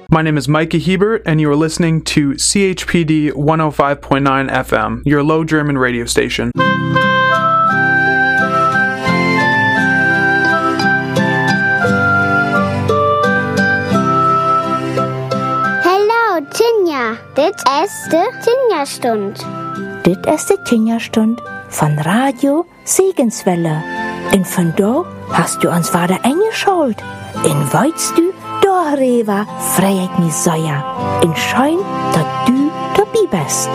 My name is Micah Hebert, and you are listening to CHPD 105.9 FM, your Low German radio station. Hallo, Tinja. Dit is de Tinja-Stund. Dit is de Tinja-Stund von Radio Segenswelle. En vandaag hast du uns wieder eingeschaut. En weißt du, darüber freut mich sehr. En schön, dass du dabei bist.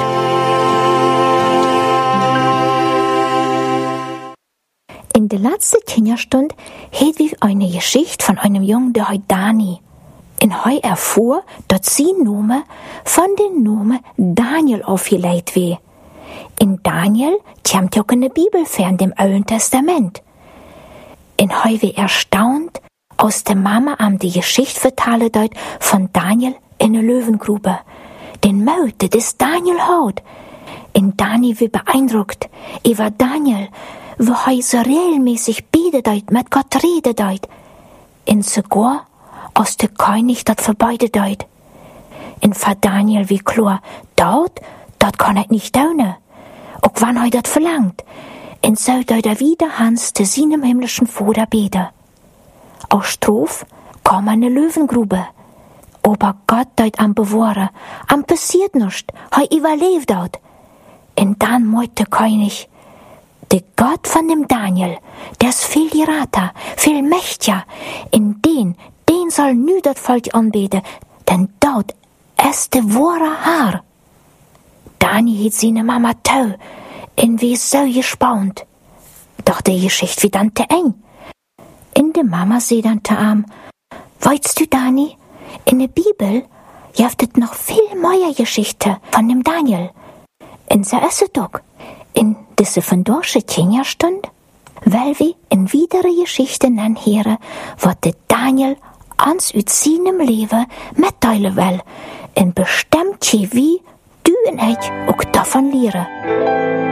In der letzten Tinja-Stund hört wir eine Geschichte von einem Jungen, der heißt Dani. En hij erfuhr, dass sein Name von dem Namen Daniel aufgelegt wird. In Daniel kommt auch in der Bibel vor, in dem Alten Testament. En hij wird erstaunt, aus der Mama am die Geschichte vertellen deut von Daniel in der Löwengrube. Den Mut, das ist Daniel Haut. En Dani wird beeindruckt über Daniel, wo er so regelmäßig betet deut, mit Gott redet deut. En sogar aus der König dat verbeide deut. En für Daniel wie klar, dat kann er nicht tun. Auch wann er dat verlangt. En so deut er wieder Hans zu seinem himmlischen Vater beten. Aus Strof kam eine Löwengrube. Aber Gott deut am bewahren, am passiert nichts, er überlebt dort. En dann meint der König, der Gott von dem Daniel, der ist viel gerater, viel mächtiger, in den soll nu dat Volk anbeten, denn dort ist der wahre Herr. Dani hat seine Mama toll, und wie so gespannt. Doch die Geschichte wird dann zu eng. In der Mama sagt dann zu ihm, weißt du, Dani, in der Bibel gibt es noch viel mehr Geschichten von dem Daniel. Und so ist es doch. In dieser vandaagse Tinja-Stund, weil wir in widere Geschichten anhören, was der Daniel ans uit seinem Leben mitteilen will. Und bestimmt wie du und ich auch davon lernen.